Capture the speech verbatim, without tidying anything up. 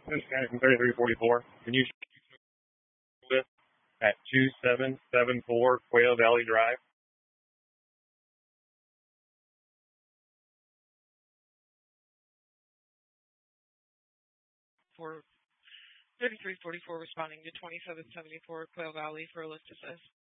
This is Scanning from thirty-three forty-four. Can you with at two seven seven four Quail Valley Drive? For thirty-three forty-four, responding to twenty-seven seventy-four Quail Valley for a list assist.